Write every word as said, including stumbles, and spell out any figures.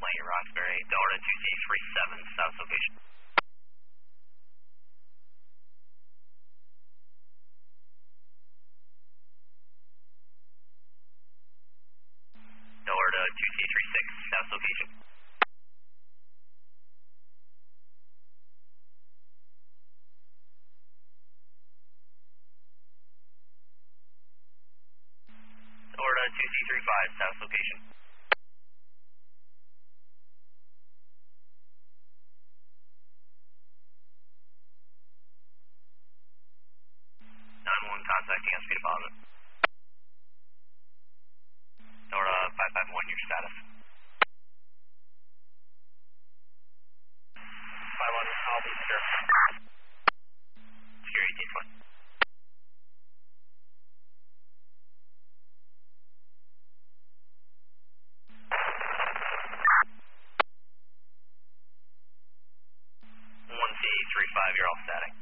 twenty, Roxbury, Delta two C three seven, south location. Delta two C three six, south location. Delta two C three five, south location. nine one contacting S P deposit. Delta five five one, your status. five one, I'll be secure. Secure eighteen foot. one C three five, you're all static.